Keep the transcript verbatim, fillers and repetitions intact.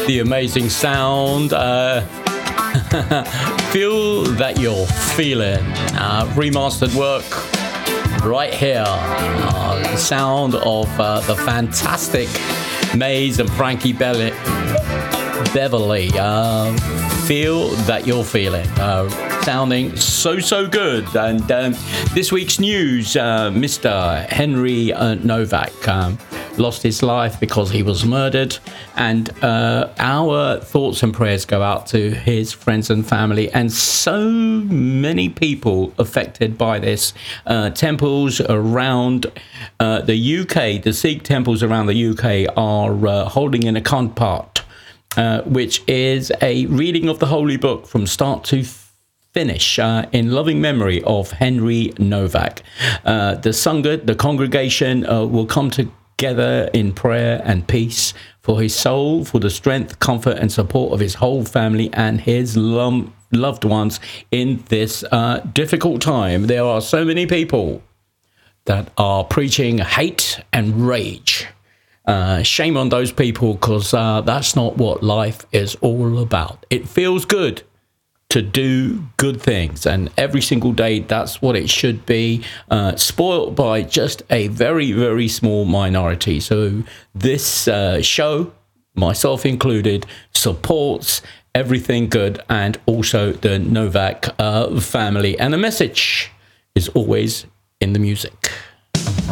the amazing sound. Uh, feel that you're feeling. Uh, remastered work right here. Uh, the sound of uh, the fantastic Maze and Frankie Belli- Beverly. Uh, feel that you're feeling. Uh, sounding so, so good. And um, this week's news, uh, Mister Henry uh, Novak um, lost his life because he was murdered. And uh, our thoughts and prayers go out to his friends and family and so many people affected by this. Uh, temples around uh, the U K, the Sikh temples around the U K are uh, holding an Akhand Path, uh, which is a reading of the Holy Book from start to finish uh, in loving memory of Henry Novak. Uh, the Sangha, the congregation, uh, will come together in prayer and peace for his soul, for the strength, comfort and support of his whole family and his lo- loved ones in this uh, difficult time. There are so many people that are preaching hate and rage. Uh, shame on those people, because uh, that's not what life is all about. It feels good to do good things, and every single day that's what it should be, uh, spoiled by just a very, very small minority. So this uh, show, myself included, supports everything good and also the Novak uh, family, and the message is always in the music.